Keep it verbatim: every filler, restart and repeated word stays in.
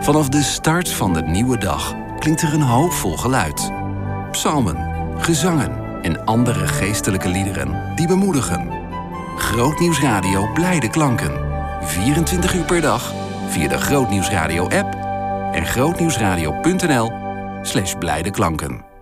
Vanaf de start van de nieuwe dag klinkt er een hoopvol geluid. Psalmen, gezangen en andere geestelijke liederen die bemoedigen. Grootnieuwsradio Blijde Klanken. vierentwintig uur per dag via de Grootnieuwsradio app en grootnieuwsradio punt n l slash blijde klanken.